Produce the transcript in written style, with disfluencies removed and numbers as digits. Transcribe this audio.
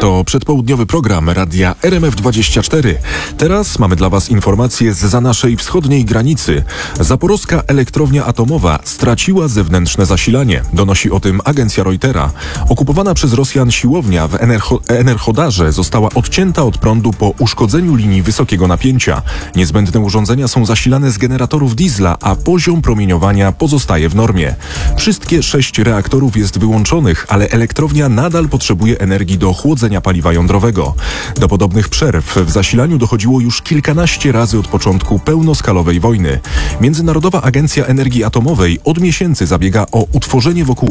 To przedpołudniowy program Radia RMF24. Teraz mamy dla Was informacje zza naszej wschodniej granicy. Zaporowska elektrownia atomowa straciła zewnętrzne zasilanie. Donosi o tym agencja Reutera. Okupowana przez Rosjan siłownia w Enerhodarze została odcięta od prądu po uszkodzeniu linii wysokiego napięcia. Niezbędne urządzenia są zasilane z generatorów diesla, a poziom promieniowania pozostaje w normie. Wszystkie 6 reaktorów jest wyłączonych, ale elektrownia nadal potrzebuje energii do chłodzenia paliwa jądrowego. Do podobnych przerw w zasilaniu dochodziło już kilkanaście razy od początku pełnoskalowej wojny. Międzynarodowa Agencja Energii Atomowej od miesięcy zabiega o utworzenie wokół